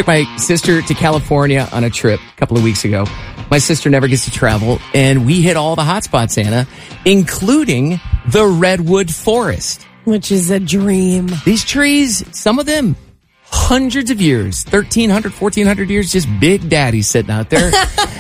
took my sister to California on a trip a couple of weeks ago. My sister never gets to travel, and we hit all the hot spots, Anna, including the redwood forest. Which is a dream. These trees, some of them, hundreds of years, 1,300, 1,400 years, just big daddies sitting out there.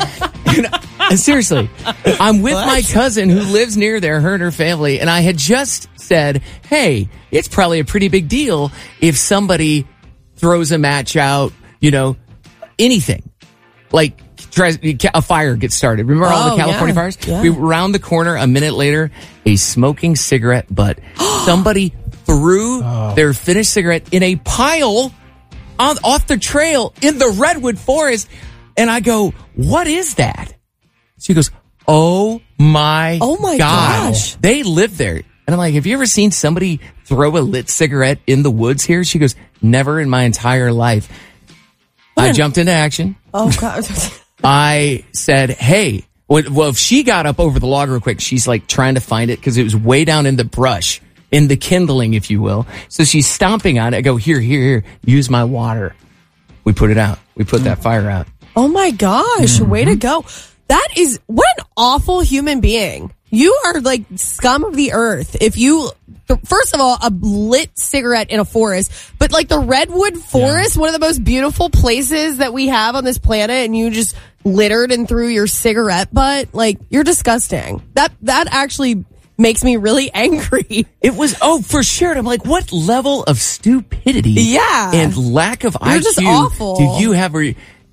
And seriously, I'm with my cousin who lives near there, her and her family, and I had just said, hey, it's probably a pretty big deal if somebody throws a match out, anything. Like a fire gets started. Remember all the California fires? Yeah. We round the corner a minute later, a smoking cigarette butt. Somebody threw their finished cigarette in a pile off the trail in the redwood forest. And I go, what is that? She goes, oh my gosh. They live there. And I'm like, have you ever seen somebody throw a lit cigarette in the woods here? She goes, never in my entire life. I jumped into action. Oh, God. I said, hey, well, if she got up over the log real quick, she's like trying to find it because it was way down in the brush, in the kindling, if you will. So she's stomping on it. I go, here, use my water. We put it out. We put that fire out. Oh, my gosh. Way to go. What an awful human being. You are like scum of the earth. If you, first of all, a lit cigarette in a forest, but like the redwood forest, one of the most beautiful places that we have on this planet, and you just littered and threw your cigarette butt, like, you're disgusting. That actually makes me really angry. It was, for sure. I'm like, what level of stupidity and lack of IQ just awful. do you have?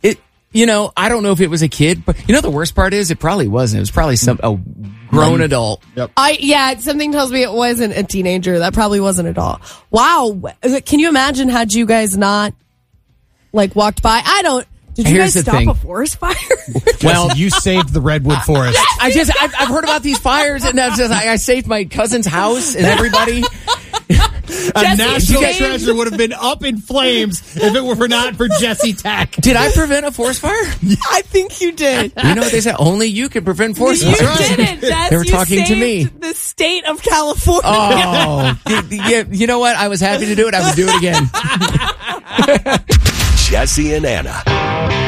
I don't know if it was a kid, but the worst part is it probably wasn't. It was probably a grown adult. Yep. Something tells me it wasn't a teenager. That probably wasn't an adult. Wow. Can you imagine had you guys not walked by? Did you guys stop a forest fire? Well, you saved the redwood forest. I've heard about these fires, and I saved my cousin's house and everybody. A national treasure would have been up in flames if it were not for Jesse Tech. Did I prevent a forest fire? I think you did. You know what they said? Only you can prevent forest fires. You didn't. They were talking to me. The state of California. Oh, you know what? I was happy to do it. I would do it again. Jesse and Anna.